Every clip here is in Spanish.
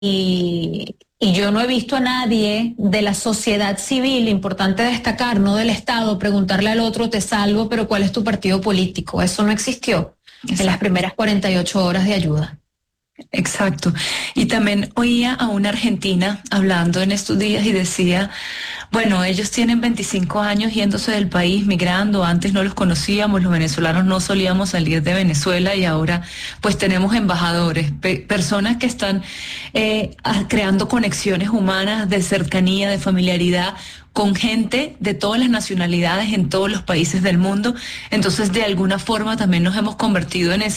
y yo no he visto a nadie de la sociedad civil, importante destacar, no del Estado, preguntarle al otro, te salvo, pero ¿cuál es tu partido político? Eso no existió en las primeras 48 horas de ayuda. Exacto. Y también oía a una argentina hablando en estos días y decía, bueno, ellos tienen 25 años yéndose del país, migrando, antes no los conocíamos, los venezolanos no solíamos salir de Venezuela y ahora pues tenemos embajadores, personas que están creando conexiones humanas de cercanía, de familiaridad con gente de todas las nacionalidades en todos los países del mundo. Entonces, de alguna forma también nos hemos convertido en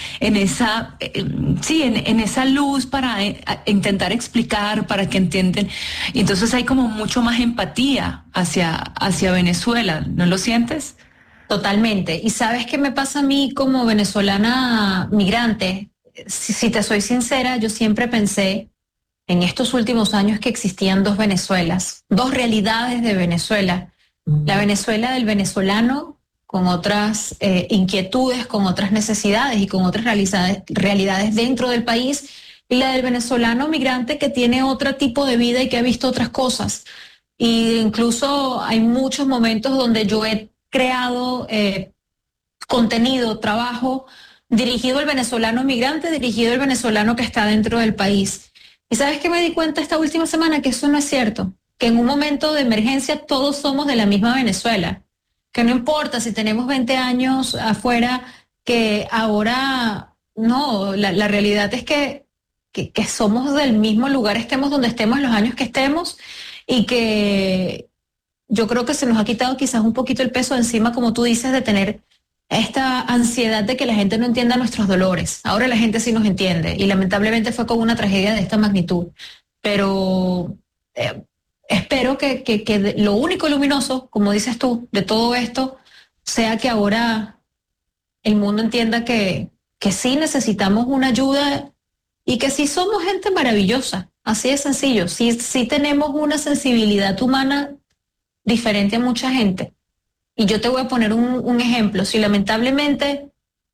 esa luz para intentar explicar, para que entiendan. Y entonces hay como mucho más empatía hacia Venezuela, ¿no lo sientes? Totalmente. ¿Y sabes qué me pasa a mí como venezolana migrante? Si te soy sincera, yo siempre pensé en estos últimos años que existían dos Venezuelas, dos realidades de Venezuela. La Venezuela del venezolano con otras inquietudes, con otras necesidades y con otras realidades dentro del país, y la del venezolano migrante que tiene otro tipo de vida y que ha visto otras cosas. Y incluso hay muchos momentos donde yo he creado contenido, trabajo dirigido al venezolano migrante, dirigido al venezolano que está dentro del país. ¿Y sabes qué me di cuenta esta última semana? Que eso no es cierto, que en un momento de emergencia todos somos de la misma Venezuela, que no importa si tenemos 20 años afuera, que ahora no, la realidad es que somos del mismo lugar, estemos donde estemos, los años que estemos, y que yo creo que se nos ha quitado quizás un poquito el peso de encima, como tú dices, de tener esta ansiedad de que la gente no entienda nuestros dolores. Ahora la gente sí nos entiende y lamentablemente fue con una tragedia de esta magnitud. Pero espero que lo único luminoso, como dices tú, de todo esto, sea que ahora el mundo entienda que sí necesitamos una ayuda y que sí somos gente maravillosa. Así de sencillo. Sí tenemos una sensibilidad humana diferente a mucha gente. Y yo te voy a poner un ejemplo. Si lamentablemente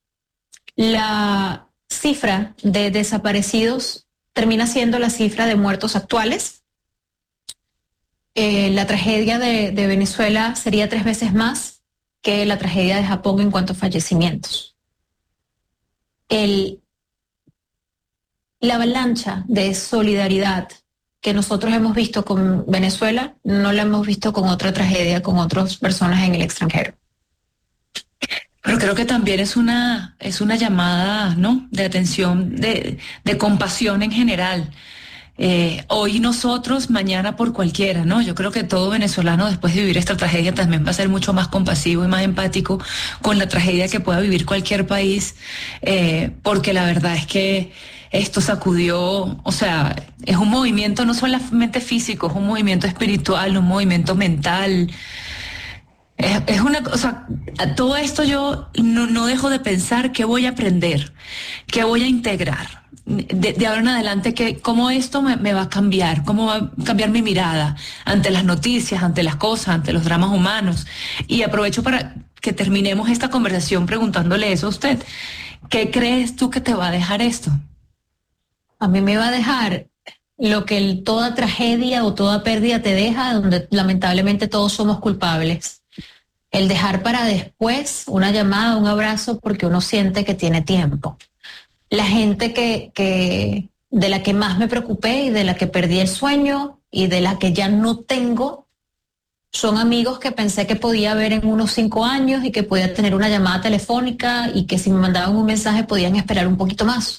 la cifra de desaparecidos termina siendo la cifra de muertos actuales, la tragedia de Venezuela sería 3 veces más que la tragedia de Japón en cuanto a fallecimientos. La avalancha de solidaridad que nosotros hemos visto con Venezuela, no la hemos visto con otra tragedia, con otras personas en el extranjero. Pero creo que también es una llamada, ¿no?, de atención, de compasión en general. Hoy nosotros, mañana por cualquiera, ¿no? Yo creo que todo venezolano después de vivir esta tragedia también va a ser mucho más compasivo y más empático con la tragedia que pueda vivir cualquier país, porque la verdad es que esto sacudió, o sea, es un movimiento no solamente físico, es un movimiento espiritual, un movimiento mental. Es una cosa, a todo esto yo no dejo de pensar qué voy a aprender, qué voy a integrar. De ahora en adelante, cómo esto me va a cambiar, cómo va a cambiar mi mirada ante las noticias, ante las cosas, ante los dramas humanos. Y aprovecho para que terminemos esta conversación preguntándole eso a usted. ¿Qué crees tú que te va a dejar esto? A mí me va a dejar lo que toda tragedia o toda pérdida te deja, donde lamentablemente todos somos culpables. El dejar para después una llamada, un abrazo, porque uno siente que tiene tiempo. La gente de la que más me preocupé y de la que perdí el sueño y de la que ya no tengo, son amigos que pensé que podía ver en unos 5 años y que podía tener una llamada telefónica y que si me mandaban un mensaje podían esperar un poquito más.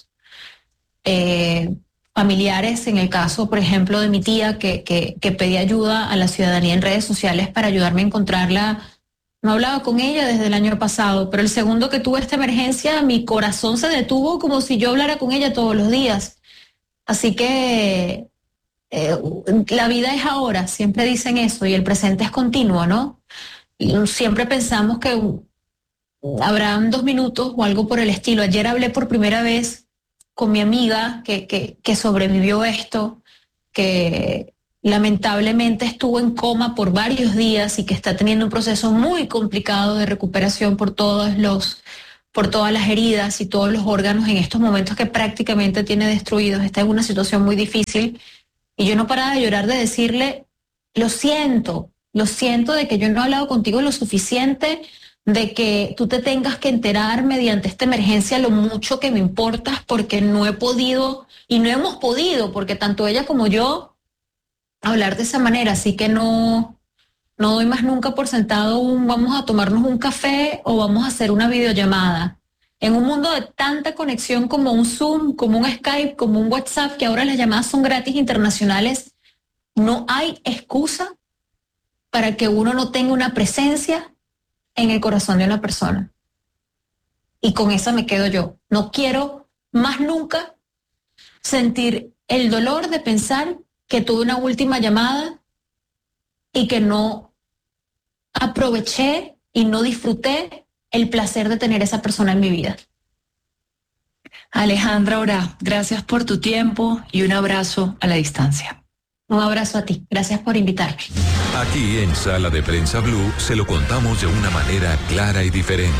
Familiares, en el caso, por ejemplo, de mi tía que pedía ayuda a la ciudadanía en redes sociales para ayudarme a encontrarla. No hablaba con ella desde el año pasado, pero el segundo que tuve esta emergencia, mi corazón se detuvo como si yo hablara con ella todos los días. Así que la vida es ahora, siempre dicen eso, y el presente es continuo, ¿no? Y siempre pensamos que habrán 2 minutos o algo por el estilo. Ayer hablé por primera vez con mi amiga que sobrevivió esto, que lamentablemente estuvo en coma por varios días y que está teniendo un proceso muy complicado de recuperación por todos por todas las heridas y todos los órganos en estos momentos que prácticamente tiene destruidos. Está en una situación muy difícil. Y yo no paraba de llorar, de decirle, lo siento de que yo no he hablado contigo lo suficiente, de que tú te tengas que enterar mediante esta emergencia lo mucho que me importas, porque no he podido y no hemos podido, porque tanto ella como yo, hablar de esa manera. Así que no doy más nunca por sentado vamos a tomarnos un café o vamos a hacer una videollamada. En un mundo de tanta conexión como un Zoom, como un Skype, como un WhatsApp, que ahora las llamadas son gratis internacionales, no hay excusa para que uno no tenga una presencia en el corazón de una persona. Y con esa me quedo yo. No quiero más nunca sentir el dolor de pensar que tuve una última llamada y que no aproveché y no disfruté el placer de tener esa persona en mi vida. Alejandra Orá, gracias por tu tiempo y un abrazo a la distancia. Un abrazo a ti. Gracias por invitarme. Aquí en Sala de Prensa Blue se lo contamos de una manera clara y diferente.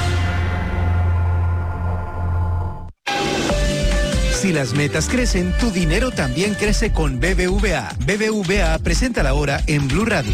Si las metas crecen, tu dinero también crece con BBVA. BBVA presenta la hora en Blue Radio.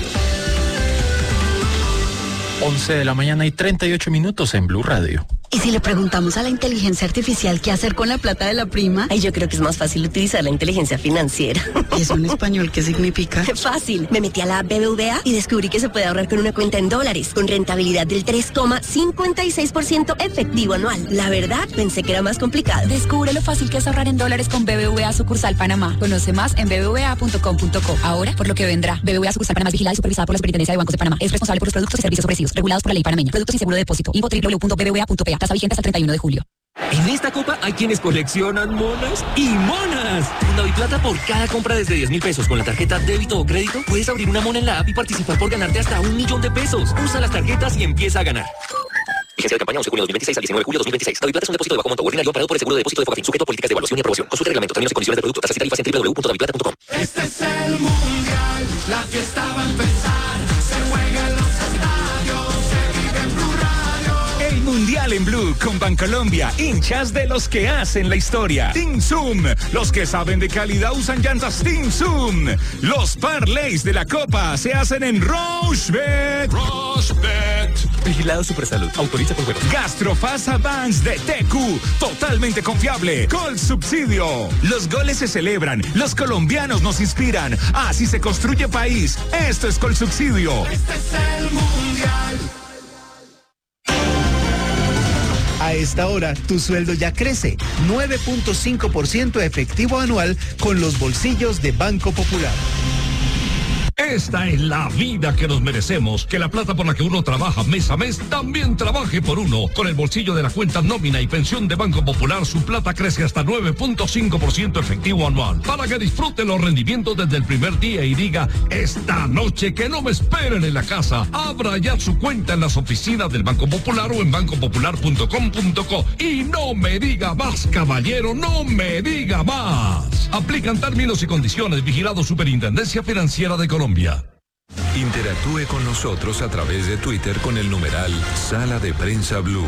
11 de la mañana y 38 minutos en Blue Radio. ¿Y si le preguntamos a la inteligencia artificial qué hacer con la plata de la prima? Ay, yo creo que es más fácil utilizar la inteligencia financiera. ¿Y eso en español qué significa? Fácil. Me metí a la app BBVA y descubrí que se puede ahorrar con una cuenta en dólares, con rentabilidad del 3,56% efectivo anual. La verdad, pensé que era más complicado. Descubre lo fácil que es ahorrar en dólares con BBVA Sucursal Panamá. Conoce más en bbva.com.co. Ahora, por lo que vendrá. BBVA Sucursal Panamá es vigilada y supervisada por la Superintendencia de Bancos de Panamá. Es responsable por los productos y servicios ofrecidos, regulados por la ley panameña. Productos y seguro de depósito. Info www.bbva.pa. Tasa vigente hasta el 31 de julio. En esta copa hay quienes coleccionan monas y monas. Con DaviPlata, por cada compra desde 10,000 pesos con la tarjeta débito o crédito, puedes abrir una mona en la app y participar por ganarte hasta 1,000,000 de pesos. Usa las tarjetas y empieza a ganar. Vigencia de campaña 11 de junio de 2026 al 19 de julio de 2026. DaviPlata es un depósito de bajo monto ordinario amparado por el seguro de depósito de Fogafín, sujeto a políticas de evaluación y aprobación. Consulte reglamento, términos y condiciones de producto, tasas y tarifas en www.daviplata.com. Este es el mundial, la fiesta va a empezar. Se juega en los estadios, se vive en Blue Radio. El Mundial en Blue con Bancolombia, hinchas de los que hacen la historia. Team Zoom, los que saben de calidad usan llantas Team Zoom. Los parlays de la Copa se hacen en Rochebet. Vigilado Supersalud, autoriza por juegos. Gastrofast Advance de TQ, totalmente confiable. Gol Subsidio. Los goles se celebran, los colombianos nos inspiran. Así se construye país. Esto es Gol Subsidio. Este es el mundial. A esta hora, tu sueldo ya crece. 9.5% efectivo anual con los bolsillos de Banco Popular. Esta es la vida que nos merecemos. Que la plata por la que uno trabaja mes a mes también trabaje por uno. Con el bolsillo de la cuenta nómina y pensión de Banco Popular, su plata crece hasta 9.5% efectivo anual. Para que disfrute los rendimientos desde el primer día y diga, esta noche que no me esperen en la casa. Abra ya su cuenta en las oficinas del Banco Popular o en bancopopular.com.co. Y no me diga más, caballero, no me diga más. Aplican términos y condiciones. Vigilado Superintendencia Financiera de Colombia. Interactúe con nosotros a través de Twitter con el numeral Sala de Prensa Blue.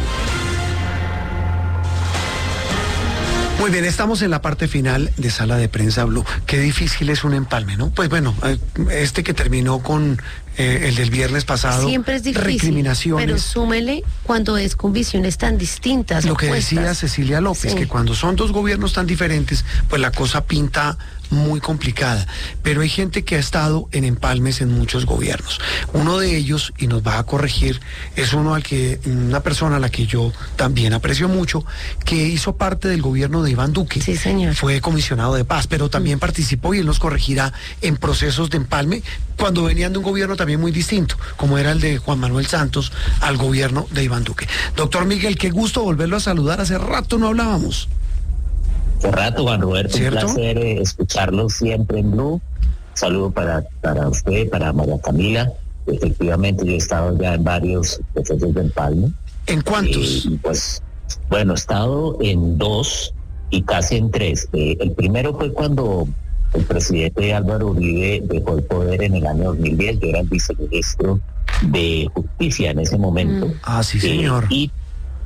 Muy bien, estamos en la parte final de Sala de Prensa Blue. Qué difícil es un empalme, ¿no? Pues bueno, este que terminó con el del viernes pasado. Siempre es difícil, recriminaciones. pero súmele cuando es con visiones tan distintas. Lo que opuestas. decía Cecilia López, Sí. que cuando son dos gobiernos tan diferentes, pues la cosa pinta muy complicada. Pero hay gente que ha estado en empalmes en muchos gobiernos. Uno de ellos, y nos va a corregir, es una persona a la que yo también aprecio mucho, que hizo parte del gobierno de Iván Duque. Sí, señor. Fue comisionado de paz, pero también participó, y él nos corregirá, en procesos de empalme cuando venían de un gobierno también muy distinto, como era el de Juan Manuel Santos al gobierno de Iván Duque. Doctor Miguel, qué gusto volverlo a saludar. Hace rato no hablábamos. Hace rato, Juan Roberto, ¿Cierto? un placer escucharlo siempre en Blue. Saludo para usted, para María Camila. Efectivamente, yo he estado ya en varios procesos de empalme. ¿En cuántos? Pues, bueno, he estado en 2 y casi en 3. El primero fue cuando el presidente Álvaro Uribe dejó el poder en el año 2010. Yo era el viceministro de Justicia en ese momento. Sí, señor. Y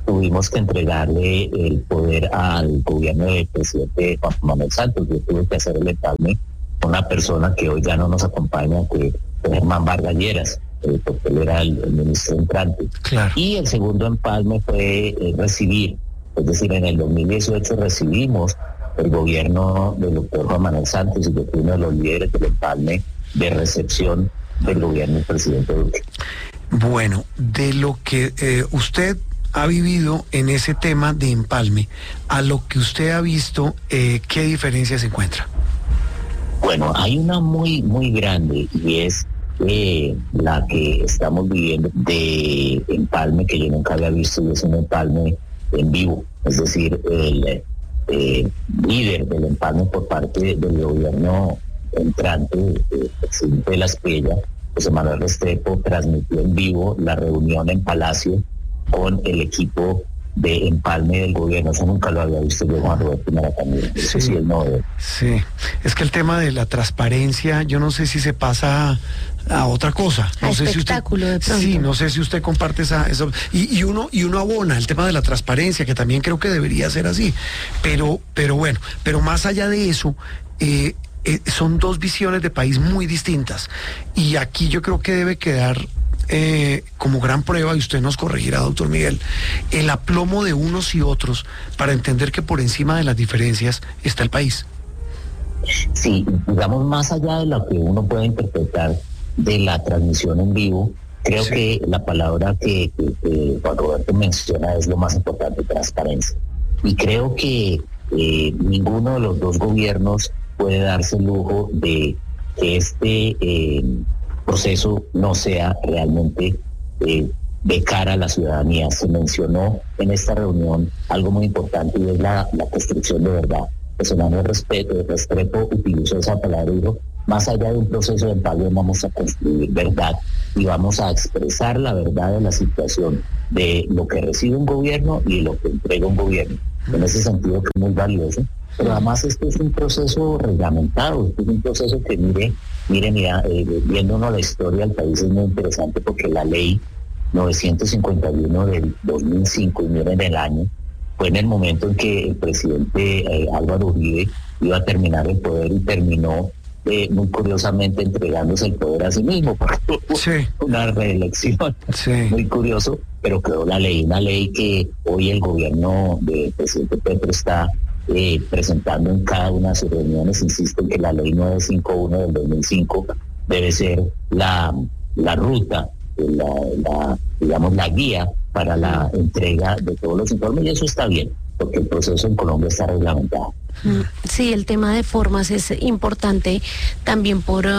tuvimos que entregarle el poder al gobierno del presidente Juan Manuel Santos. Yo tuve que hacer el empalme con una persona que hoy ya no nos acompaña, que es Germán Vargas Lleras, porque él era el ministro entrante. Claro. Y el segundo empalme fue recibir, es decir, en el 2018 recibimos el gobierno del doctor Juan Manuel Santos y yo fui uno de los líderes del empalme de recepción del gobierno del presidente Duque. Bueno, de lo que usted ha vivido en ese tema de empalme, a lo que usted ha visto, ¿qué diferencia se encuentra? Bueno, hay una muy, muy grande y es la que estamos viviendo de empalme que yo nunca había visto, y es un empalme en vivo, es decir, el líder del empalme por parte del gobierno entrante, el presidente de la Espriella, José Manuel Restrepo, transmitió en vivo la reunión en Palacio con el equipo de empalme del gobierno. Eso nunca lo había visto yo, Juan Roberto Maracanilla. Eso sí es novedoso. Sí, es que el tema de la transparencia, yo no sé si se pasa a otra cosa. No sé espectáculo si de pronto. Sí, no sé si usted comparte eso. Y uno abona el tema de la transparencia, que también creo que debería ser así. Pero bueno, pero más allá de eso, son dos visiones de país muy distintas. Y aquí yo creo que debe quedar como gran prueba, y usted nos corregirá, doctor Miguel, el aplomo de unos y otros para entender que por encima de las diferencias está el país. Sí, digamos, más allá de lo que uno puede interpretar de la transmisión en vivo, creo que la palabra que Juan Roberto menciona es lo más importante: transparencia. Y creo que ninguno de los dos gobiernos puede darse el lujo de que este proceso no sea realmente de cara a la ciudadanía. Se mencionó en esta reunión algo muy importante, y es la construcción de verdad. José Manuel Restrepo utilizó esa palabra y dijo: más allá de un proceso de empalme, vamos a construir verdad y vamos a expresar la verdad de la situación, de lo que recibe un gobierno y lo que entrega un gobierno. En ese sentido, que es muy valioso. Pero además esto es un proceso reglamentado, esto es un proceso que mira, viendo uno la historia del país es muy interesante, porque la ley 951 del 2005, y miren el año, fue en el momento en que el presidente Álvaro Uribe iba a terminar el poder, y terminó muy curiosamente entregándose el poder a sí mismo, porque tuvo una reelección. Muy curioso, pero quedó la ley, una ley que hoy el gobierno del presidente Petro está presentando en cada una de sus reuniones. Insisto en que la ley 951 del 2005 debe ser la ruta, la guía para la entrega de todos los informes, y eso está bien, porque el proceso en Colombia está reglamentado. Sí, el tema de formas es importante también porque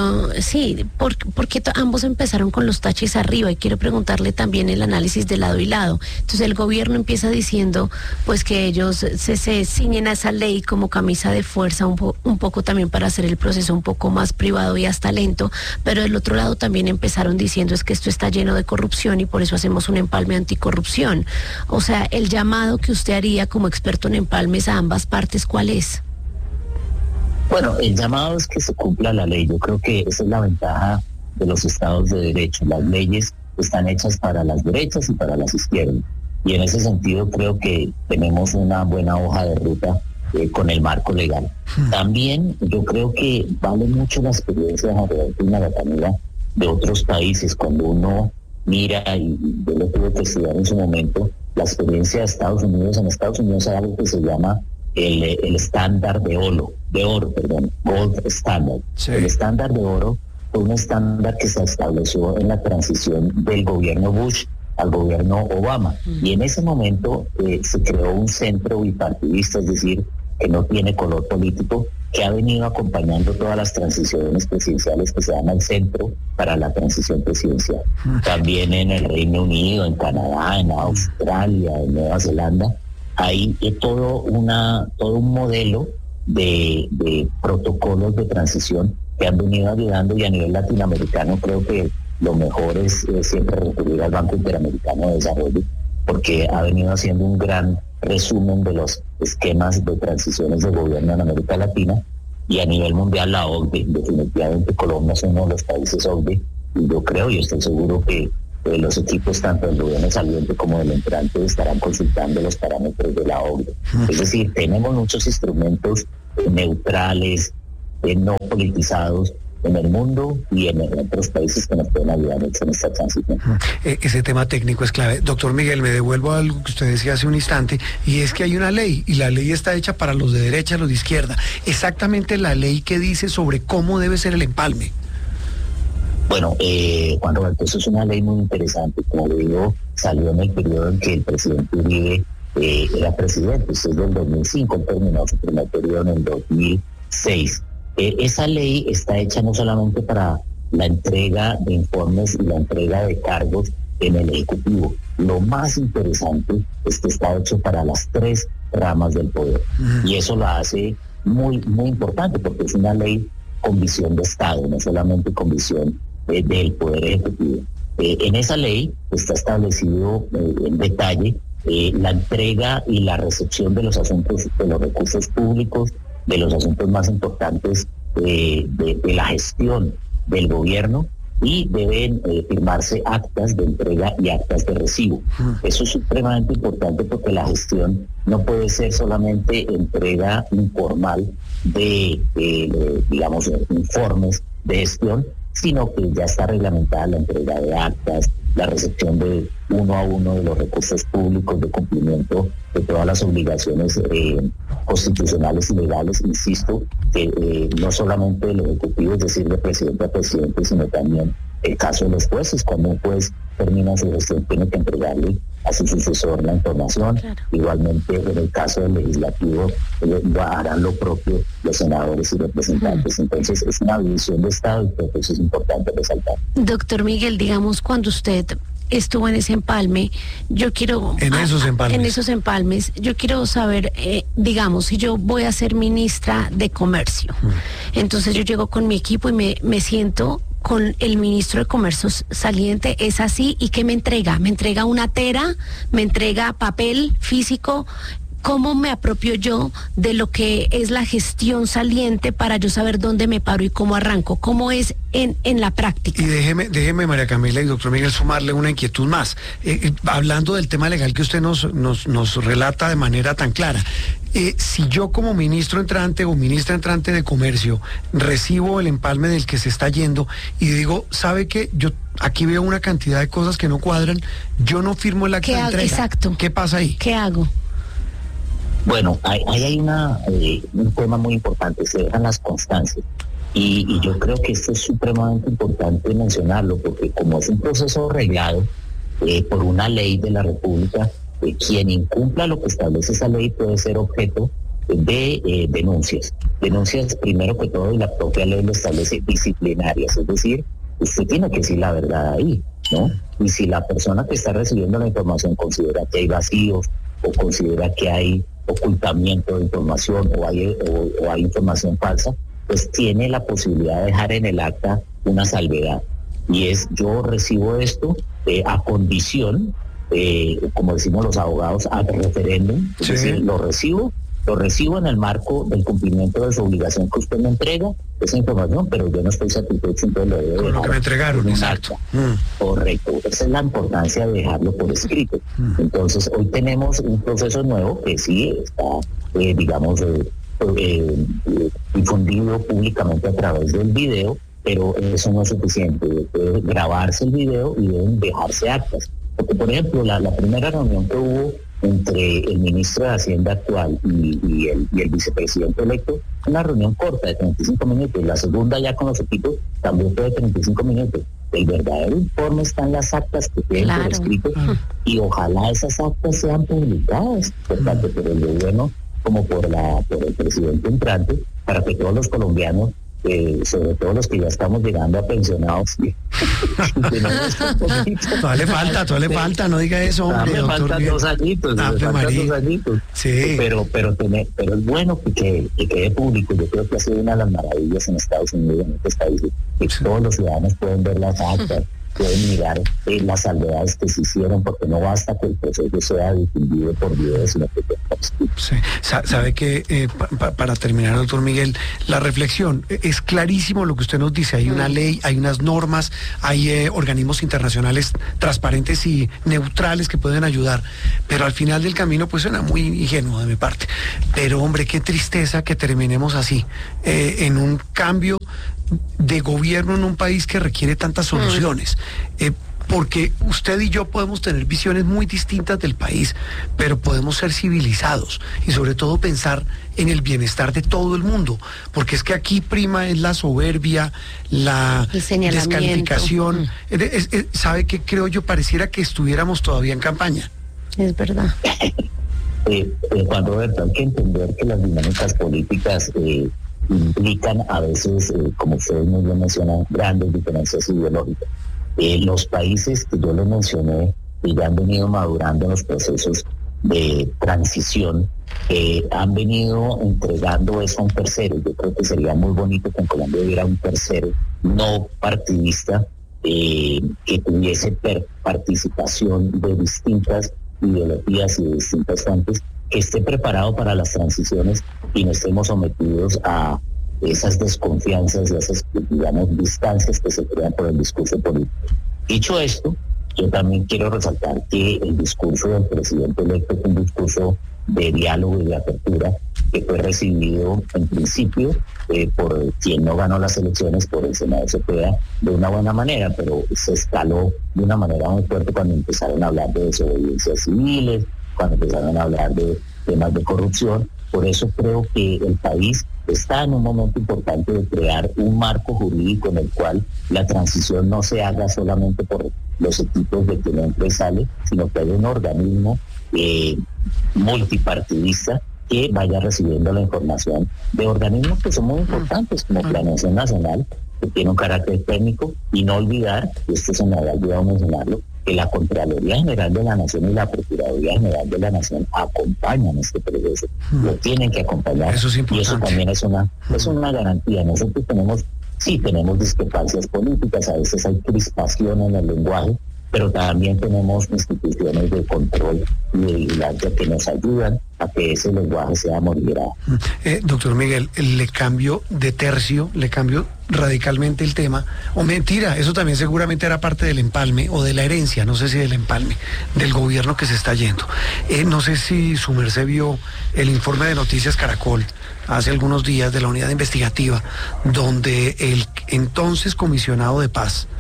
ambos empezaron con los taches arriba, y quiero preguntarle también el análisis de lado y lado. Entonces el gobierno empieza diciendo pues que ellos se ciñen a esa ley como camisa de fuerza, un poco también para hacer el proceso un poco más privado y hasta lento, pero del otro lado también empezaron diciendo es que esto está lleno de corrupción y por eso hacemos un empalme anticorrupción. O sea, el llamado que usted haría como experto en empalmes a ambas partes, ¿cuál es? Bueno, el llamado es que se cumpla la ley. Yo creo que esa es la ventaja de los estados de derecho. Las leyes están hechas para las derechas y para las izquierdas. Y en ese sentido creo que tenemos una buena hoja de ruta con el marco legal. También yo creo que vale mucho la experiencia de otros países. Cuando uno mira, y yo lo tuve que estudiar en su momento, la experiencia de Estados Unidos. En Estados Unidos hay algo que se llama el estándar de oro, Gold Standard. El estándar de oro fue un estándar que se estableció en la transición del gobierno Bush al gobierno Obama. Y en ese momento se creó un centro bipartidista, es decir, que no tiene color político, que ha venido acompañando todas las transiciones presidenciales, que se llama el Centro para la Transición Presidencial. También en el Reino Unido, en Canadá, en Australia, en Nueva Zelanda, hay todo un modelo de protocolos de transición que han venido ayudando, y a nivel latinoamericano creo que lo mejor es siempre recurrir al Banco Interamericano de Desarrollo, porque ha venido haciendo un gran resumen de los esquemas de transiciones de gobierno en América Latina, y a nivel mundial la OCDE. Definitivamente Colombia es uno de los países OCDE, y yo creo y estoy seguro que los equipos tanto del gobierno saliente como del entrante estarán consultando los parámetros de la obra. Es decir, tenemos muchos instrumentos neutrales, no politizados en el mundo y en otros países que nos pueden ayudar en esta transición. Ese tema técnico es clave. Doctor Miguel, me devuelvo a algo que usted decía hace un instante, y es que hay una ley, y la ley está hecha para los de derecha y los de izquierda. Exactamente la ley que dice sobre cómo debe ser el empalme. Bueno, Juan Roberto, eso es una ley muy interesante. Como le digo, salió en el periodo en que el presidente Uribe era presidente. Esto es del 2005, terminó su primer periodo en el 2006. Esa ley está hecha no solamente para la entrega de informes y la entrega de cargos en el Ejecutivo. Lo más interesante es que está hecho para las 3 ramas del poder. Y eso lo hace muy, muy importante, porque es una ley con visión de Estado, no solamente con visión del Poder Ejecutivo. En esa ley está establecido en detalle la entrega y la recepción de los asuntos, de los recursos públicos, de los asuntos más importantes de la gestión del gobierno, y deben firmarse actas de entrega y actas de recibo. Eso es supremamente importante, porque la gestión no puede ser solamente entrega informal de digamos, informes de gestión, sino que ya está reglamentada la entrega de actas, la recepción de uno a uno de los recursos públicos, de cumplimiento de todas las obligaciones constitucionales y legales, insisto, que no solamente del Ejecutivo, es decir, de presidente a presidente, sino también el caso de los jueces. Cuando un juez termina su gestión, tiene que entregarle a su sucesor la información. Claro. Igualmente, en el caso del legislativo, harán lo propio los senadores y representantes. Entonces, es una visión de Estado, y creo que eso es importante resaltar. Doctor Miguel, digamos, cuando usted estuvo en ese empalme, yo quiero... En esos empalmes, yo quiero saber, digamos, si yo voy a ser ministra de Comercio, entonces yo llego con mi equipo y me siento con el ministro de Comercio saliente, ¿es así? ¿Y qué me entrega? ¿Me entrega una tera? ¿Me entrega papel físico? ¿Cómo me apropio yo de lo que es la gestión saliente para yo saber dónde me paro y cómo arranco? ¿Cómo es en la práctica? Y déjeme, María Camila y doctor Miguel, sumarle una inquietud más. Hablando del tema legal que usted nos relata de manera tan clara, si yo como ministro entrante o ministra entrante de Comercio recibo el empalme del que se está yendo y digo, ¿sabe qué? Yo aquí veo una cantidad de cosas que no cuadran, yo no firmo el acta de entrega. Exacto. ¿Qué pasa ahí? ¿Qué hago? Bueno, ahí hay un tema muy importante, se dejan las constancias. Y yo creo que esto es supremamente importante mencionarlo, porque como es un proceso reglado por una ley de la República, quien incumpla lo que establece esa ley puede ser objeto de denuncias. Denuncias, primero que todo, y la propia ley lo establece, disciplinarias, es decir, usted tiene que decir la verdad ahí, ¿no? Y si la persona que está recibiendo la información considera que hay vacíos, o considera que hay ocultamiento de información, o hay información falsa, pues tiene la posibilidad de dejar en el acta una salvedad. Y es, yo recibo esto a condición, como decimos los abogados, a referéndum, es decir, lo recibo en el marco del cumplimiento de su obligación que usted me entrega, esa información, pero yo no estoy satisfecho, entonces lo debo dejar. Con lo que me entregaron, exacto. Correcto, esa es la importancia de dejarlo por escrito. Entonces, hoy tenemos un proceso nuevo que sí está, digamos, difundido públicamente a través del video, pero eso no es suficiente. Debe grabarse el video y deben dejarse actas. Porque, por ejemplo, la primera reunión que hubo entre el ministro de Hacienda actual y el vicepresidente electo, una reunión corta de 35 minutos. La segunda, ya con los equipos, también fue de 35 minutos. El verdadero informe está en las actas que queden por escrito, y ojalá esas actas sean publicadas, tanto por el gobierno como por el presidente entrante, para que todos los colombianos, sobre todo los que ya estamos llegando a pensionados, todavía le falta, no diga eso, hombre. Me faltan 2 añitos, sí. Pero es bueno que quede público. Yo creo que ha sido una de las maravillas en Estados Unidos, en estos países, que todos los ciudadanos pueden ver las actas, pueden mirar las salvedades que se hicieron, porque no basta que el proceso sea difundido por videos, sino que sí. Sabe que para terminar, doctor Miguel, la reflexión es clarísimo lo que usted nos dice. Hay una ley, hay unas normas, hay organismos internacionales transparentes y neutrales que pueden ayudar, pero al final del camino pues suena muy ingenuo de mi parte. Pero hombre, qué tristeza que terminemos así, en un cambio de gobierno en un país que requiere tantas soluciones. Porque usted y yo podemos tener visiones muy distintas del país, pero podemos ser civilizados y sobre todo pensar en el bienestar de todo el mundo, porque es que aquí prima es la soberbia, la descalificación. ¿Sabe qué creo yo? Pareciera que estuviéramos todavía en campaña. Es verdad. Juan Roberto, hay que entender que las dinámicas políticas implican a veces, como ustedes muy bien mencionan, grandes diferencias ideológicas. Los países que yo les mencioné y ya han venido madurando en los procesos de transición, han venido entregando eso a un tercero. Yo creo que sería muy bonito que en Colombia hubiera un tercero no partidista que tuviese participación de distintas ideologías y de distintas fuentes, que esté preparado para las transiciones y no estemos sometidos a esas desconfianzas y esas, digamos, distancias que se crean por el discurso político. Dicho esto, yo también quiero resaltar que el discurso del presidente electo fue un discurso de diálogo y de apertura que fue recibido en principio por quien no ganó las elecciones, por el Senado Cepeda, de una buena manera, pero se escaló de una manera muy fuerte cuando empezaron a hablar de desobediencias civiles, cuando empezaron a hablar de temas de corrupción. Por eso creo que el país está en un momento importante de crear un marco jurídico en el cual la transición no se haga solamente por los equipos de quien entra y sale, sino que haya un organismo multipartidista que vaya recibiendo la información de organismos que son muy importantes, como Planeación Nacional, que tiene un carácter técnico, y no olvidar, y esto se me había olvidado mencionarlo, que la Contraloría General de la Nación y la Procuraduría General de la Nación acompañan este proceso, lo tienen que acompañar, eso es importante. Y eso también es una garantía. Nosotros tenemos discrepancias políticas, a veces hay crispación en el lenguaje, pero también tenemos instituciones de control y de vigilancia que nos ayudan a que ese lenguaje sea morigerado. Doctor Miguel, le cambio de tercio, le cambio radicalmente el tema, o mentira, eso también seguramente era parte del empalme o de la herencia, no sé si del empalme, del gobierno que se está yendo. No sé si su merced vio el informe de Noticias Caracol hace algunos días de la unidad investigativa, donde el entonces comisionado de paz,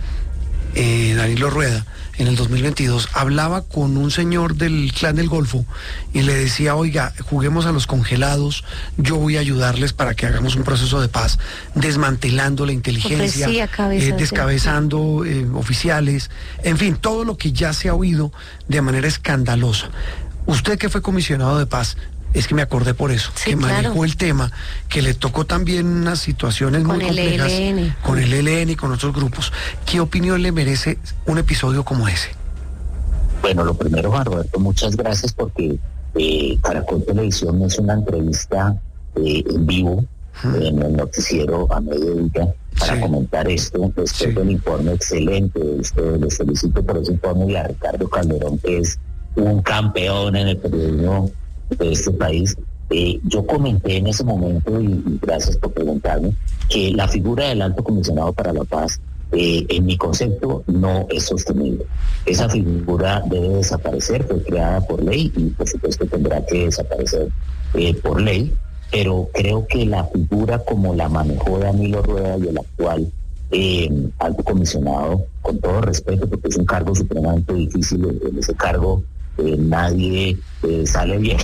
Danilo Rueda, en el 2022, hablaba con un señor del Clan del Golfo y le decía: oiga, juguemos a los congelados, yo voy a ayudarles para que hagamos un proceso de paz, desmantelando la inteligencia, descabezando oficiales, en fin, todo lo que ya se ha oído de manera escandalosa. Usted, que fue comisionado de paz, es que me acordé por eso, sí, que manejó el tema, que le tocó también unas situaciones muy complejas con el ELN y con otros grupos. ¿Qué opinión le merece un episodio como ese? Bueno, lo primero, Juan Roberto, muchas gracias, porque Caracol Televisión es una entrevista en vivo en el noticiero a mediodía para comentar esto. Después del informe excelente de ustedes, les felicito por ese informe, y a Ricardo Calderón, que es un campeón en el periodismo de este país. Yo comenté en ese momento, y gracias por preguntarme, que la figura del Alto Comisionado para la Paz, en mi concepto, no es sostenible. Esa figura debe desaparecer, fue creada por ley y por supuesto tendrá que desaparecer por ley, pero creo que la figura como la manejó Danilo Rueda y el actual Alto Comisionado, con todo respeto, porque es un cargo supremamente difícil, en ese cargo nadie sale bien.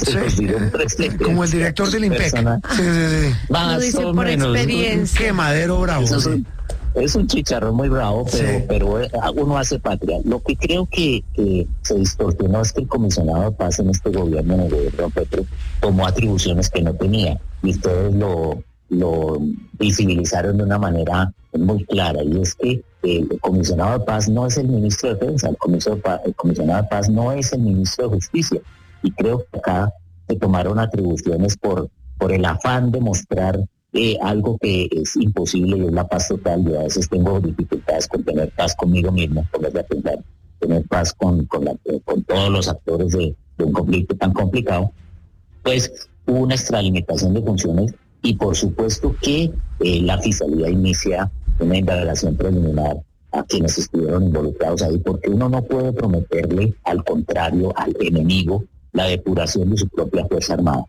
Como el director del IMPEC. Lo dice por experiencia. Quemadero bravo. Es un chicharrón muy bravo, pero uno hace patria. Lo que creo que se distorsionó es que el comisionado de paz en este gobierno, en el gobierno Petro, tomó atribuciones que no tenía, y ustedes lo visibilizaron de una manera muy clara, y es que el comisionado de paz no es el ministro de Defensa, el comisionado de paz no es el ministro de Justicia, y creo que acá se tomaron atribuciones por el afán de mostrar algo que es imposible y es la paz total. Yo a veces tengo dificultades con tener paz conmigo mismo, por pensar, tener paz con todos los actores de un conflicto tan complicado. Pues hubo una extralimitación de funciones y por supuesto que la Fiscalía inicia una indagación preliminar a quienes estuvieron involucrados ahí, porque uno no puede prometerle, al contrario, al enemigo, la depuración de su propia Fuerza Armada.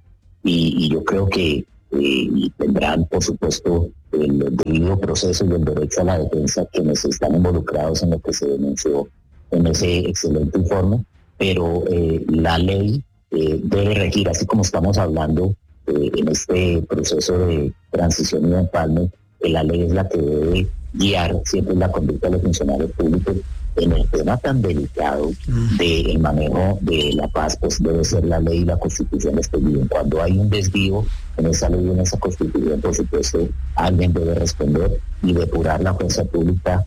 Y yo creo que tendrán, por supuesto, el debido proceso y el derecho a la defensa quienes están involucrados en lo que se denunció en ese excelente informe, pero la ley debe regir, así como estamos hablando en este proceso de transición y de empalme, la ley es la que debe guiar siempre la conducta de los funcionarios públicos. En el tema tan delicado del manejo de la paz, pues debe ser la ley y la Constitución los que guíen. Cuando hay un desvío en esa ley y en esa Constitución, por supuesto, alguien debe responder, y depurar la fuerza pública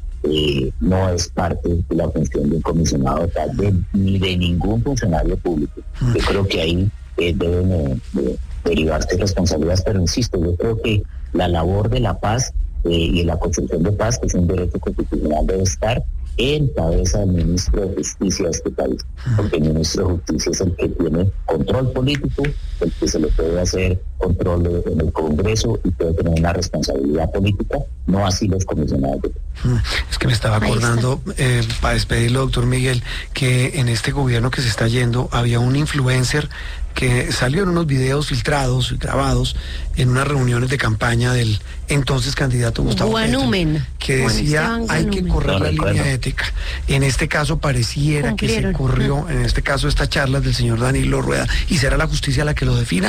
no es parte de la función de un comisionado tal, ni de ningún funcionario público. Yo creo que ahí deben derivarse responsabilidades, pero insisto, yo creo que la labor de la paz y la construcción de paz, que es un derecho constitucional, debe estar en cabeza del ministro de Justicia de este país, porque el ministro de Justicia es el que tiene control político, el que se le puede hacer control en el Congreso y puede tener una responsabilidad política, no así los comisionados. Es que me estaba acordando, para despedirlo, doctor Miguel, que en este gobierno que se está yendo había un influencer que salió en unos videos filtrados y grabados en unas reuniones de campaña del entonces candidato Gustavo Petro, que decía hay que correr la línea ética. En este caso pareciera que se corrió, en este caso estas charlas del señor Danilo Rueda, y será la justicia la que lo defina,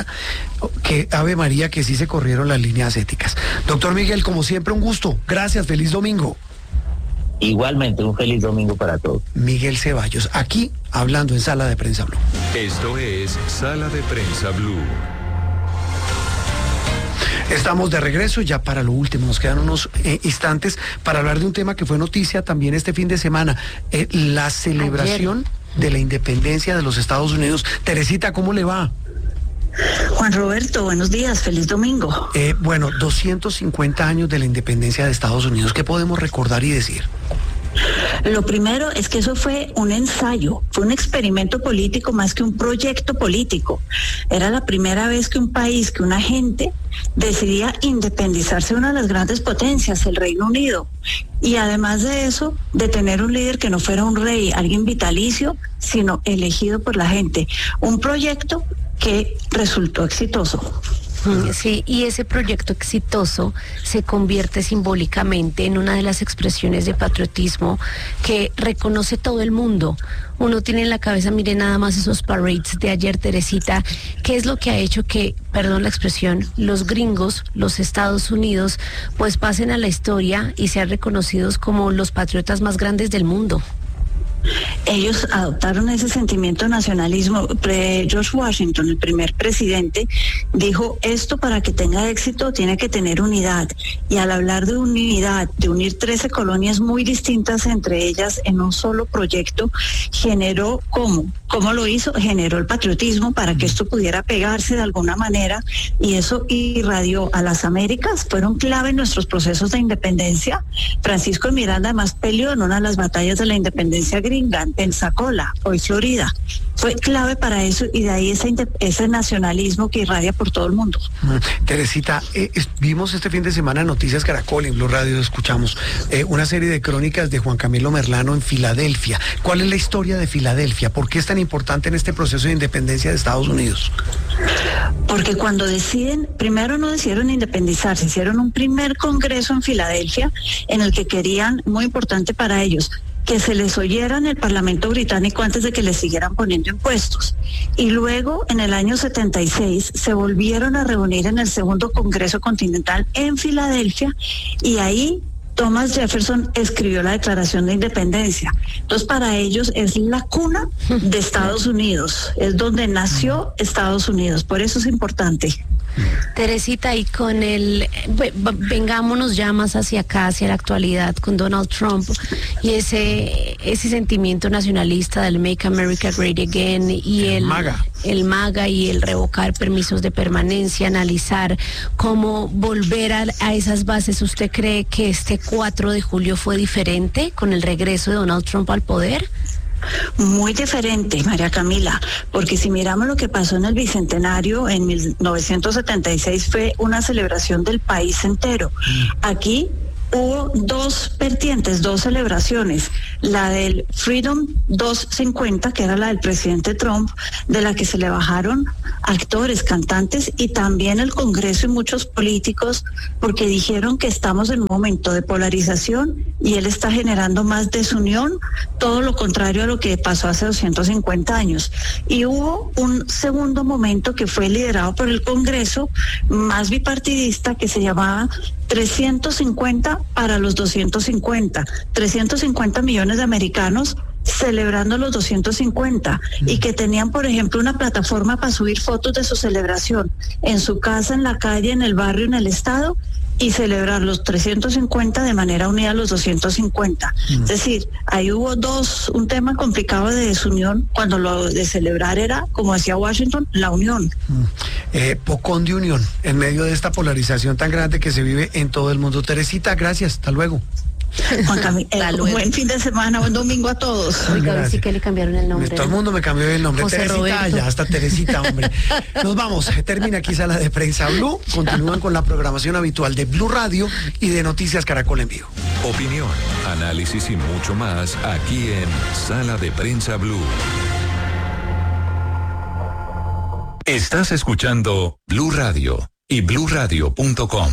que Ave María, que sí se corrieron las líneas éticas. Doctor Miguel, como siempre, un gusto. Gracias, feliz domingo. Igualmente, un feliz domingo para todos. Miguel Ceballos, aquí hablando en Sala de Prensa Blue. Esto es Sala de Prensa Blue. Estamos de regreso ya para lo último, nos quedan unos instantes para hablar de un tema que fue noticia también este fin de semana, la celebración de la independencia de los Estados Unidos. Teresita, ¿cómo le va? Juan Roberto, buenos días, feliz domingo. 250 años de la independencia de Estados Unidos, ¿qué podemos recordar y decir? Lo primero es que eso fue un ensayo, fue un experimento político más que un proyecto político. Era la primera vez que un país, que una gente decidía independizarse de una de las grandes potencias, el Reino Unido. Y además de eso, de tener un líder que no fuera un rey, alguien vitalicio, sino elegido por la gente. Un proyecto que resultó exitoso. Sí, y ese proyecto exitoso se convierte simbólicamente en una de las expresiones de patriotismo que reconoce todo el mundo. Uno tiene en la cabeza, mire nada más esos parades de ayer, Teresita, ¿qué es lo que ha hecho que, perdón la expresión, los gringos, los Estados Unidos, pues pasen a la historia y sean reconocidos como los patriotas más grandes del mundo? Ellos adoptaron ese sentimiento de nacionalismo. George Washington, el primer presidente, dijo, esto para que tenga éxito tiene que tener unidad. Y al hablar de unidad, de unir 13 colonias muy distintas entre ellas en un solo proyecto, generó, ¿cómo lo hizo? Generó el patriotismo para que esto pudiera pegarse de alguna manera, y eso irradió a las Américas. Fueron clave en nuestros procesos de independencia. Francisco de Miranda además peleó en una de las batallas de la independencia gringa, en Pensacola, hoy Florida. Fue clave para eso, y de ahí ese nacionalismo que irradia por todo el mundo. Teresita, vimos este fin de semana en Noticias Caracol, en Blue Radio escuchamos una serie de crónicas de Juan Camilo Merlano en Filadelfia. ¿Cuál es la historia de Filadelfia? ¿Por qué es tan importante en este proceso de independencia de Estados Unidos? Porque cuando deciden, primero no decidieron independizarse, hicieron un primer congreso en Filadelfia en el que querían, muy importante para ellos, que se les oyera en el Parlamento británico antes de que les siguieran poniendo impuestos. Y luego, en el año 76, se volvieron a reunir en el segundo Congreso Continental en Filadelfia, y ahí Thomas Jefferson escribió la Declaración de Independencia. Entonces, para ellos es la cuna de Estados Unidos, es donde nació Estados Unidos, por eso es importante. Teresita, y con vengámonos ya más hacia acá, hacia la actualidad, con Donald Trump y ese sentimiento nacionalista del Make America Great Again y el MAGA y el revocar permisos de permanencia, analizar cómo volver a esas bases. ¿Usted cree que este 4 de julio fue diferente con el regreso de Donald Trump al poder? Muy diferente, María Camila, porque si miramos lo que pasó en el Bicentenario en 1976 fue una celebración del país entero. Aquí hubo dos vertientes, dos celebraciones, la del Freedom 250, que era la del presidente Trump, de la que se le bajaron actores, cantantes, y también el Congreso y muchos políticos, porque dijeron que estamos en un momento de polarización y él está generando más desunión, todo lo contrario a lo que pasó hace 250 años. Y hubo un segundo momento que fue liderado por el Congreso, más bipartidista, que se llamaba 350 para los 250, 350 millones de americanos celebrando los 250 y que tenían, por ejemplo, una plataforma para subir fotos de su celebración en su casa, en la calle, en el barrio, en el estado, y celebrar los 350 de manera unida a los 250. Es decir, ahí hubo un tema complicado de desunión, cuando lo de celebrar era, como decía Washington, la unión. Pocón de unión en medio de esta polarización tan grande que se vive en todo el mundo. Teresita, gracias, hasta luego. Juan Camilo, buen fin de semana, buen domingo a todos. Oiga, sí que le cambiaron el nombre. Todo el mundo me cambió el nombre. José Teresita, Roberto. ya, hasta Teresita, hombre. Nos vamos, termina aquí Sala de Prensa Blue. Continúan con la programación habitual de Blue Radio y de Noticias Caracol en Vivo. Opinión, análisis y mucho más aquí en Sala de Prensa Blue. Estás escuchando Blue Radio y bluradio.com.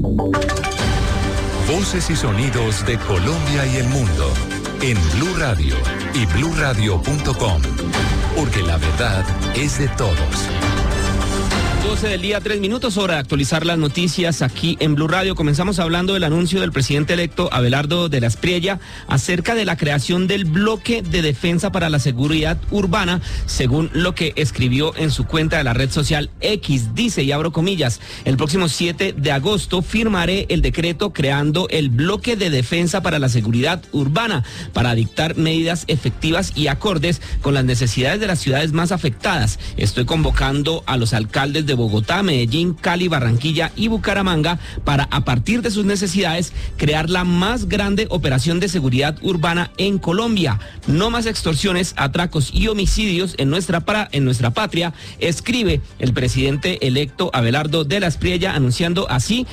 Voces y sonidos de Colombia y el mundo en Blue Radio y bluradio.com, porque la verdad es de todos. 12 del día, 3 minutos, hora de actualizar las noticias aquí en Blue Radio. Comenzamos hablando del anuncio del presidente electo Abelardo de la Espriella acerca de la creación del bloque de defensa para la seguridad urbana, según lo que escribió en su cuenta de la red social X. Dice, y abro comillas, el próximo 7 de agosto firmaré el decreto creando el bloque de defensa para la seguridad urbana para dictar medidas efectivas y acordes con las necesidades de las ciudades más afectadas. Estoy convocando a los alcaldes de Bogotá, Medellín, Cali, Barranquilla y Bucaramanga para, a partir de sus necesidades, crear la más grande operación de seguridad urbana en Colombia. No más extorsiones, atracos y homicidios en nuestra patria, escribe el presidente electo Abelardo de la Espriella, anunciando así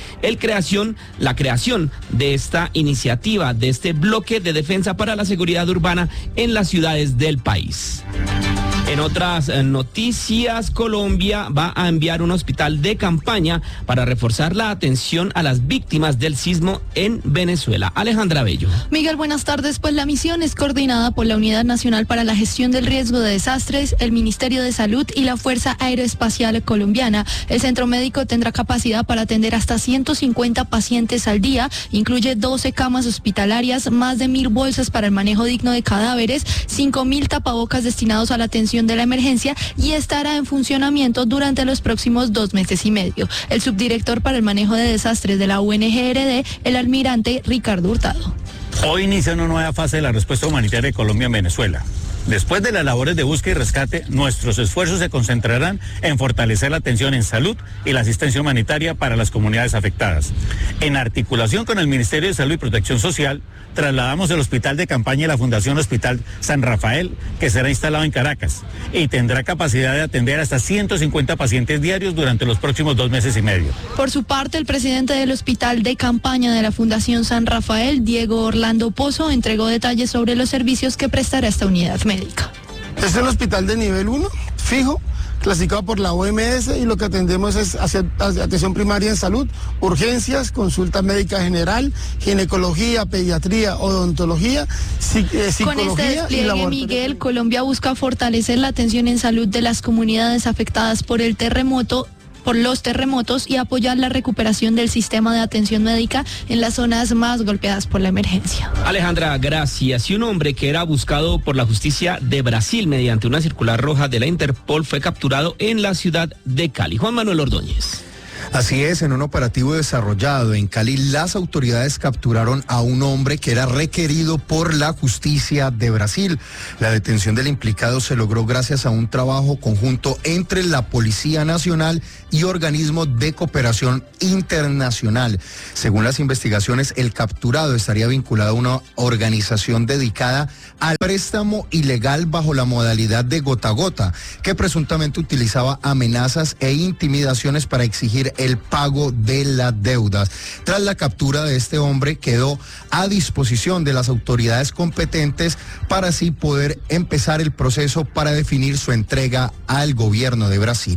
la creación de esta iniciativa, de este bloque de defensa para la seguridad urbana en las ciudades del país. En otras noticias, Colombia va a enviar un hospital de campaña para reforzar la atención a las víctimas del sismo en Venezuela. Alejandra Bello. Miguel, buenas tardes. Pues la misión es coordinada por la Unidad Nacional para la Gestión del Riesgo de Desastres, el Ministerio de Salud y la Fuerza Aeroespacial Colombiana. El centro médico tendrá capacidad para atender hasta 150 pacientes al día, incluye 12 camas hospitalarias, más de 1.000 bolsas para el manejo digno de cadáveres, 5.000 tapabocas destinados a la atención de la emergencia, y estará en funcionamiento durante los próximos 2 meses y medio. El subdirector para el manejo de desastres de la UNGRD, el almirante Ricardo Hurtado. Hoy inicia una nueva fase de la respuesta humanitaria de Colombia en Venezuela. Después de las labores de búsqueda y rescate, nuestros esfuerzos se concentrarán en fortalecer la atención en salud y la asistencia humanitaria para las comunidades afectadas. En articulación con el Ministerio de Salud y Protección Social, trasladamos el hospital de campaña de la Fundación Hospital San Rafael, que será instalado en Caracas, y tendrá capacidad de atender hasta 150 pacientes diarios durante los próximos 2 meses y medio. Por su parte, el presidente del hospital de campaña de la Fundación San Rafael, Diego Orlando Pozo, entregó detalles sobre los servicios que prestará esta unidad médica. Es el hospital de nivel 1, fijo, clasificado por la OMS, y lo que atendemos es atención primaria en salud, urgencias, consulta médica general, ginecología, pediatría, odontología, psicología. Con este despliegue, Miguel, Colombia busca fortalecer la atención en salud de las comunidades afectadas por los terremotos y apoyar la recuperación del sistema de atención médica en las zonas más golpeadas por la emergencia. Alejandra, gracias. Y un hombre que era buscado por la justicia de Brasil mediante una circular roja de la Interpol fue capturado en la ciudad de Cali. Juan Manuel Ordóñez. Así es, en un operativo desarrollado en Cali, las autoridades capturaron a un hombre que era requerido por la justicia de Brasil. La detención del implicado se logró gracias a un trabajo conjunto entre la Policía Nacional y organismos de cooperación internacional. Según las investigaciones, el capturado estaría vinculado a una organización dedicada al préstamo ilegal bajo la modalidad de gota a gota, que presuntamente utilizaba amenazas e intimidaciones para exigir el pago de las deudas. Tras la captura de este hombre, quedó a disposición de las autoridades competentes para así poder empezar el proceso para definir su entrega al gobierno de Brasil.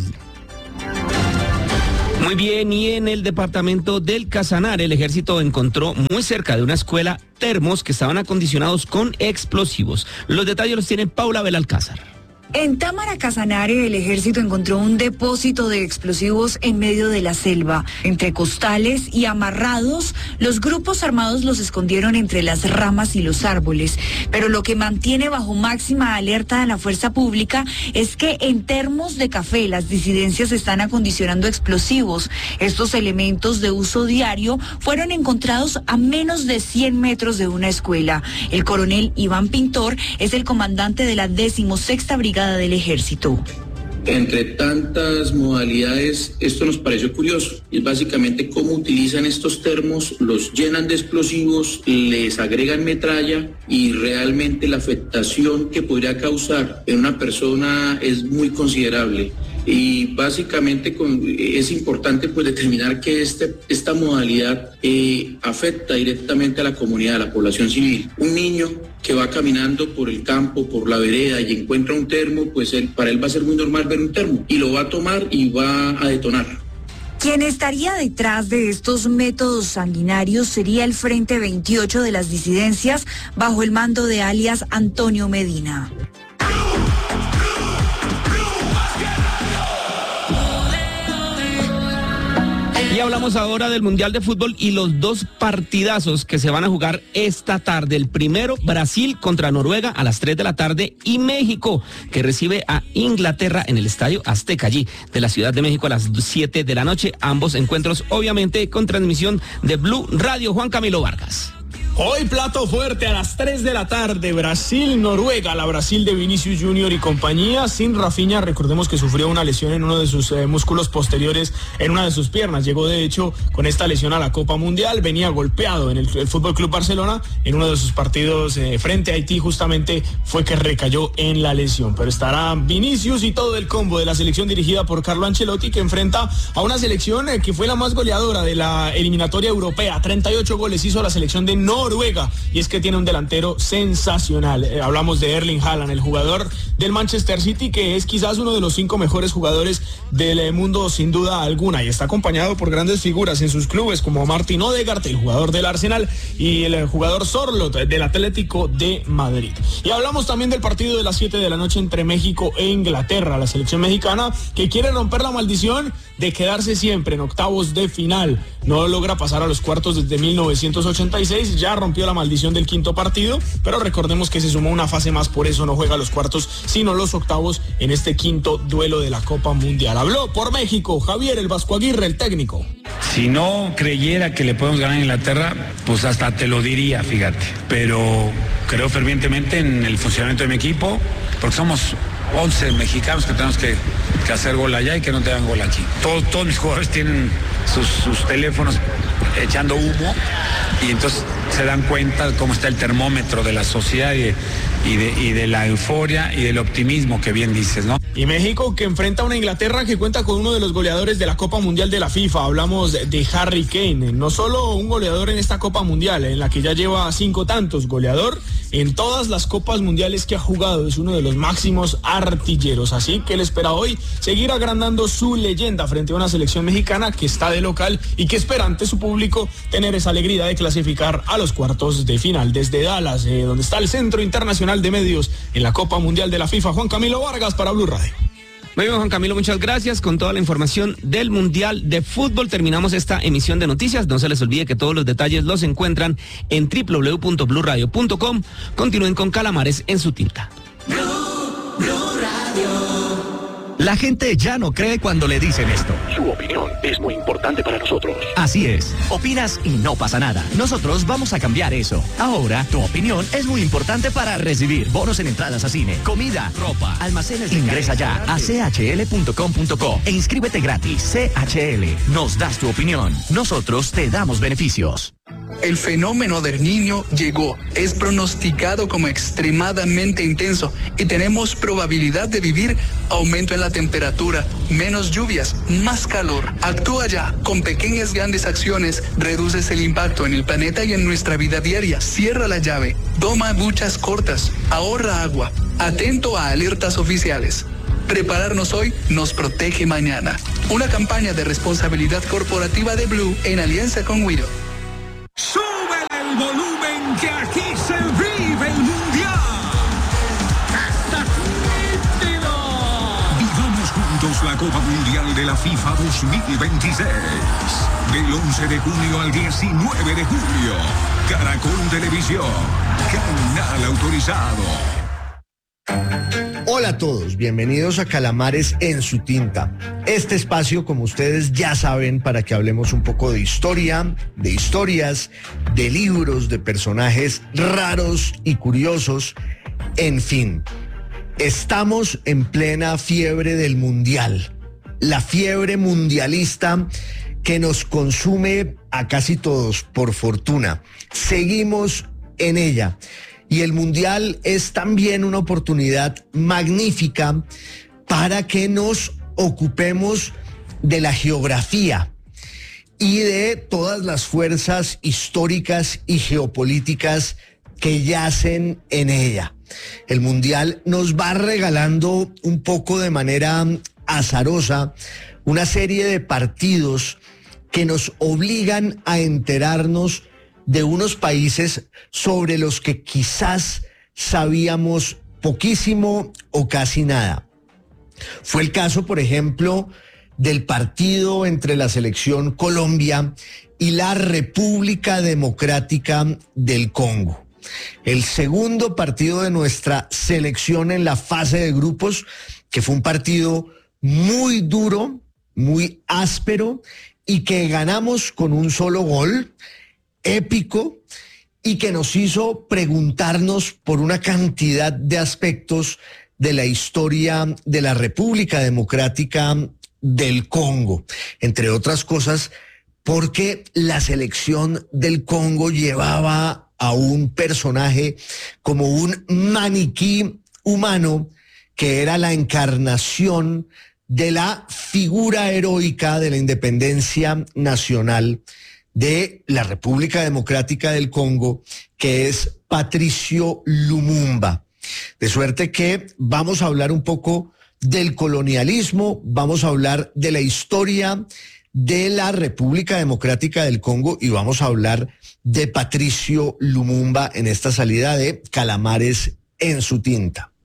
Muy bien, y en el departamento del Casanare, el ejército encontró muy cerca de una escuela termos que estaban acondicionados con explosivos. Los detalles los tiene Paula Belalcázar. En Támara, Casanare, el ejército encontró un depósito de explosivos en medio de la selva. Entre costales y amarrados, los grupos armados los escondieron entre las ramas y los árboles. Pero lo que mantiene bajo máxima alerta a la fuerza pública es que en termos de café las disidencias están acondicionando explosivos. Estos elementos de uso diario fueron encontrados a menos de 100 metros de una escuela. El coronel Iván Pintor es el comandante de la 16ª Brigada del Ejército. Entre tantas modalidades, esto nos pareció curioso. Es básicamente cómo utilizan estos termos, los llenan de explosivos, les agregan metralla y realmente la afectación que podría causar en una persona es muy considerable. Y básicamente es importante pues determinar que esta modalidad afecta directamente a la comunidad, a la población civil. Un niño que va caminando por el campo, por la vereda y encuentra un termo, pues para él va a ser muy normal ver un termo y lo va a tomar y va a detonar. Quien estaría detrás de estos métodos sanguinarios sería el Frente 28 de las disidencias bajo el mando de alias Antonio Medina. Y hablamos ahora del Mundial de Fútbol y los dos partidazos que se van a jugar esta tarde. El primero, Brasil contra Noruega a las 3 de la tarde y México, que recibe a Inglaterra en el Estadio Azteca, allí de la Ciudad de México a las 7 de la noche. Ambos encuentros, obviamente, con transmisión de Blue Radio. Juan Camilo Vargas. Hoy plato fuerte a las 3 de la tarde, Brasil-Noruega, la Brasil de Vinicius Junior y compañía, sin Rafinha. Recordemos que sufrió una lesión en uno de sus músculos posteriores en una de sus piernas. Llegó de hecho con esta lesión a la Copa Mundial, venía golpeado en el Fútbol Club Barcelona, en uno de sus partidos frente a Haití justamente fue que recayó en la lesión. Pero estará Vinicius y todo el combo de la selección dirigida por Carlo Ancelotti, que enfrenta a una selección que fue la más goleadora de la eliminatoria europea. 38 goles hizo la selección de Noruega, y es que tiene un delantero sensacional. Hablamos de Erling Haaland, el jugador del Manchester City, que es quizás uno de los 5 mejores jugadores del mundo sin duda alguna, y está acompañado por grandes figuras en sus clubes como Martin Odegaard, el jugador del Arsenal, y el jugador Sorloth del Atlético de Madrid. Y hablamos también del partido de las 7 de la noche entre México e Inglaterra, la selección mexicana que quiere romper la maldición de quedarse siempre en octavos de final. No logra pasar a los cuartos desde 1986, ya rompió la maldición del quinto partido, pero recordemos que se sumó una fase más, por eso no juega los cuartos, sino los octavos en este quinto duelo de la Copa Mundial. Habló por México Javier el Vasco Aguirre, el técnico. Si no creyera que le podemos ganar a Inglaterra, pues hasta te lo diría, fíjate. Pero creo fervientemente en el funcionamiento de mi equipo, porque somos 11 mexicanos que tenemos que hacer gol allá y que no tengan gol aquí. Todos mis jugadores tienen sus teléfonos echando humo y entonces se dan cuenta cómo está el termómetro de la sociedad y de la euforia y del optimismo que bien dices, ¿no? Y México, que enfrenta a una Inglaterra que cuenta con uno de los goleadores de la Copa Mundial de la FIFA. Hablamos de Harry Kane, no solo un goleador en esta Copa Mundial, en la que ya lleva 5 tantos, goleador en todas las Copas Mundiales que ha jugado, es uno de los máximos artilleros, así que él espera hoy seguir agrandando su leyenda frente a una selección mexicana que está de local y que espera ante su público tener esa alegría de clasificar a los cuartos de final. Desde Dallas, donde está el Centro Internacional de Medios en la Copa Mundial de la FIFA, Juan Camilo Vargas para Blue Radio. Muy bien, Juan Camilo, muchas gracias. Con toda la información del Mundial de Fútbol terminamos esta emisión de noticias. No se les olvide que todos los detalles los encuentran en www.bluradio.com. Continúen con Calamares en su tinta. Blue Radio. La gente ya no cree cuando le dicen esto. Su opinión es muy importante para nosotros. Así es. Opinas y no pasa nada. Nosotros vamos a cambiar eso. Ahora, tu opinión es muy importante para recibir bonos en entradas a cine, comida, ropa, almacenes. Ingresa ya a chl.com.co e inscríbete gratis. CHL. Nos das tu opinión. Nosotros te damos beneficios. El fenómeno del Niño llegó, es pronosticado como extremadamente intenso y tenemos probabilidad de vivir aumento en la temperatura, menos lluvias, más calor. Actúa ya, con pequeñas grandes acciones, reduces el impacto en el planeta y en nuestra vida diaria. Cierra la llave, toma duchas cortas, ahorra agua, atento a alertas oficiales. Prepararnos hoy nos protege mañana. Una campaña de responsabilidad corporativa de Blue en alianza con Wido. ¡Sube el volumen que aquí se vive el Mundial! ¡Está nítido! Vivamos juntos la Copa Mundial de la FIFA 2026. Del 11 de junio al 19 de julio. Caracol Televisión. Canal autorizado. Hola a todos, bienvenidos a Calamares en su tinta. Este espacio, como ustedes ya saben, para que hablemos un poco de historia, de historias, de libros, de personajes raros y curiosos, en fin. Estamos en plena fiebre del mundial, la fiebre mundialista que nos consume a casi todos, por fortuna. Seguimos en ella. Y el Mundial es también una oportunidad magnífica para que nos ocupemos de la geografía y de todas las fuerzas históricas y geopolíticas que yacen en ella. El Mundial nos va regalando un poco de manera azarosa una serie de partidos que nos obligan a enterarnos de unos países sobre los que quizás sabíamos poquísimo o casi nada. Fue el caso, por ejemplo, del partido entre la selección Colombia y la República Democrática del Congo. El segundo partido de nuestra selección en la fase de grupos, que fue un partido muy duro, muy áspero y que ganamos con un solo gol, épico, y que nos hizo preguntarnos por una cantidad de aspectos de la historia de la República Democrática del Congo, entre otras cosas porque la selección del Congo llevaba a un personaje como un maniquí humano que era la encarnación de la figura heroica de la independencia nacional de la República Democrática del Congo, que es Patricio Lumumba. De suerte que vamos a hablar un poco del colonialismo, vamos a hablar de la historia de la República Democrática del Congo y vamos a hablar de Patricio Lumumba en esta salida de Calamares en su tinta.